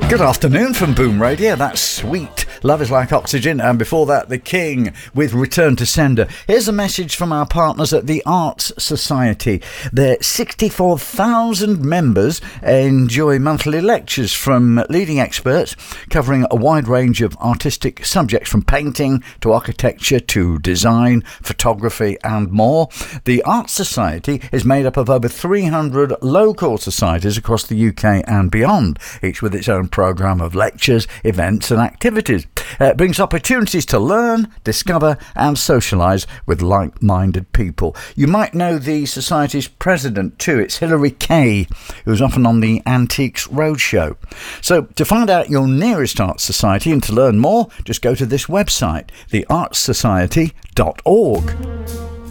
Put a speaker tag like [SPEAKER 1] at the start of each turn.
[SPEAKER 1] Good afternoon from Boom Radio. That's Sweet, Love is Like Oxygen, and before that The King with Return to Sender. Here's a message from our partners at the Arts Society. Their 64,000 members enjoy monthly lectures from leading experts covering a wide range of artistic subjects, from painting to architecture to design, photography and more. The Arts Society is made up of over 300 local societies across the UK and beyond, each with its own programme of lectures, events and activities. It brings opportunities to learn, discover and socialise with like-minded people. You might know the Society's president too. It's Hilary Kay, who's often on the Antiques Roadshow. So to find out your nearest Arts Society and to learn more, just go to this website, theartssociety.org.